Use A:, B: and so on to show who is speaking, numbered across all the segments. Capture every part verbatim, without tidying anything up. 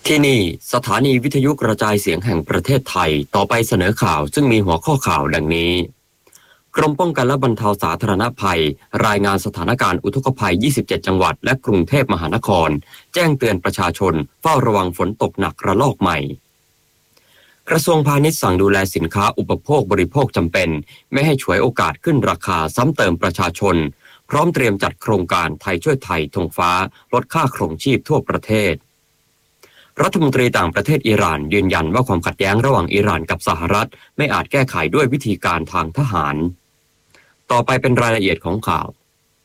A: ที่นี่สถานีวิทยุกระจายเสียงแห่งประเทศไทยต่อไปเสนอข่าวซึ่งมีหัวข้อข่าวดังนี้กรมป้องกันและบรรเทาสาธารณภัยรายงานสถานการณ์อุทกภัยยี่สิบเจ็ดจังหวัดและกรุงเทพมหานครแจ้งเตือนประชาชนเฝ้าระวังฝนตกหนักระลอกใหม่กระทรวงพาณิชย์สั่งดูแลสินค้าอุปโภคบริโภคจำเป็นไม่ให้ฉวยโอกาสขึ้นราคาซ้ำเติมประชาชนพร้อมเตรียมจัดโครงการไทยช่วยไทยธงฟ้าลดค่าครองชีพทั่วประเทศรัฐมนตรีต่างประเทศอิหร่านยืนยันว่าความขัดแย้งระหว่างอิหร่านกับสหรัฐไม่อาจแก้ไขด้วยวิธีการทางทหารต่อไปเป็นรายละเอียดของข่าว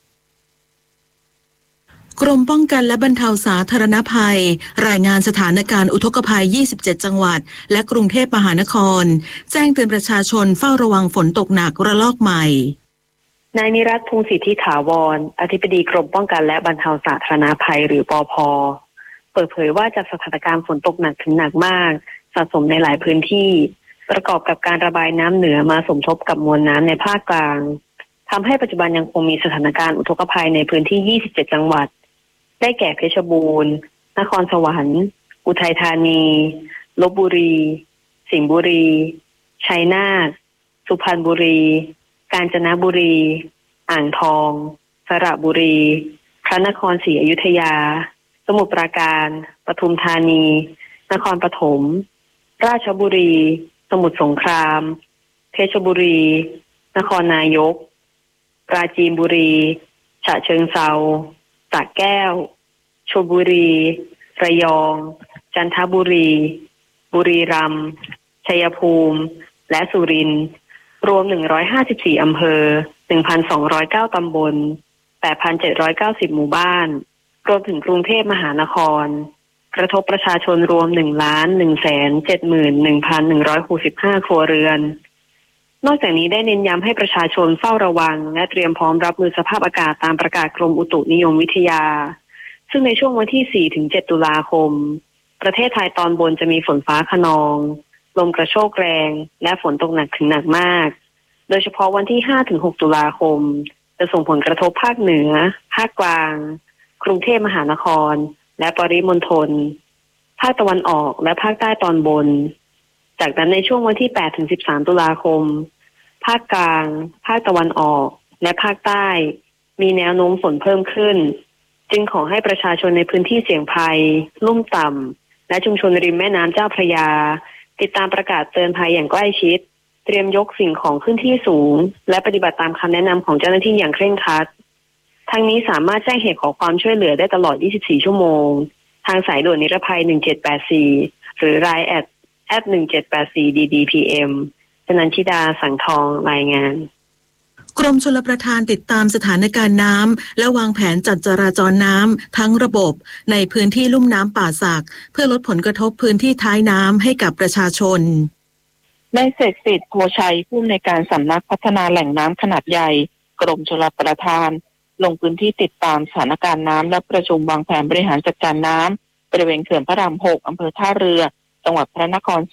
B: กรมป้องกันและบรรเทาสาธารณภัยรายงานสถานการณ์อุทกภัยยี่สิบเจ็ดจังหวัดและกรุงเทพมหานครแจ้งเตือนประชาชนเฝ้าระวังฝนตกหนักระลอกใหม่
C: นายนิรัตน์ พงษ์สิทธิถาวรอธิบดีกรมป้องกันและบรรเทาสาธารณภัยหรือปภ.เปิดเผยว่าจากสถานการณ์ฝนตกหนักถึงหนักมากสะสมในหลายพื้นที่ประกอบกับการระบายน้ำเหนือมาสมทบกับมวลน้ำในภาคกลางทำให้ปัจจุบันยังคงมีสถานการณ์อุทกภัยในพื้นที่ยี่สิบเจ็ดจังหวัดได้แก่เพชรบูรณ์นครสวรรค์อุทัยธานีลพบุรีสิงห์บุรีชัยนาทสุพรรณบุรีกาญจนบุรีอ่างทองสระบุรีพระนครศรีอยุธยาสมุทรปราการปทุมธานีนครปฐมราชบุรีสมุทรสงครามเพชรบุรีนครนายกปราจีนบุรีฉะเชิงเทราสระแก้วชลบุรีระยองจันทบุรีบุรีรัมย์ชัยภูมิและสุรินทร์รวมหนึ่งร้อยห้าสิบสี่อำเภอ หนึ่งพันสองร้อยเก้า ตำบล แปดพันเจ็ดร้อยเก้าสิบ หมู่บ้านรวมถึงกรุงเทพมหานครกระทบประชาชนรวม หนึ่งล้าน หนึ่งแสนเจ็ดหมื่นหนึ่งพันหนึ่งร้อยหกสิบห้า ครัวเรือนนอกจากนี้ได้เน้นย้ำให้ประชาชนเฝ้าระวังและเตรียมพร้อมรับมือสภาพอากาศตามประกาศกรมอุตุนิยมวิทยาซึ่งในช่วงวันที่ สี่ถึงเจ็ด ตุลาคมประเทศไทยตอนบนจะมีฝนฟ้าคะนองลมกระโชกแรงและฝนตกหนักถึงหนักมากโดยเฉพาะวันที่ ห้าถึงหก ตุลาคมจะส่งผลกระทบภาคเหนือภาคกลางกรุงเทพมหานครและปริมณฑลภาคตะวันออกและภาคใต้ตอนบนจากนั้นในช่วงวันที่ แปดถึงสิบสาม ตุลาคมภาคกลางภาคตะวันออกและภาคใต้มีแนวโน้มฝนเพิ่มขึ้นจึงขอให้ประชาชนในพื้นที่เสี่ยงภัยลุ่มต่ำและชุมชนริมแม่น้ำเจ้าพระยาติดตามประกาศเตือนภัยอย่างใกล้ชิดเตรียมยกสิ่งของขึ้นที่สูงและปฏิบัติตามคำแนะนำของเจ้าหน้าที่อย่างเคร่งครัดทั้งนี้สามารถแจ้งเหตุขอความช่วยเหลือได้ตลอด ยี่สิบสี่ ชั่วโมงทางสายด่วนนิรภัย หนึ่งเจ็ดแปดสี่ หรือ ไลน์ แอท แอท หนึ่งเจ็ดแปดสี่ ดี ดี พี เอ็ม ชนันชิดาสังทองรายงาน
B: กรมชลประทานติดตามสถานการณ์น้ำและวางแผนจัดจราจรน้ำทั้งระบบในพื้นที่ลุ่มน้ำป่าสักเพื่อลดผลกระทบพื้นที่ท้ายน้ำให้กับประชาชน
D: นายเสกสิทธิ์โพชัยผู้อำนวยการสำนักพัฒนาแหล่งน้ำขนาดใหญ่กรมชลประทานลงพื้นที่ติดตามสถานการณ์น้ำและประชุมวางแผนบริหารจัดการน้ำบริเวณเขื่อนพระรามหกอำเภอท่าเรือจังหวัดพระนคร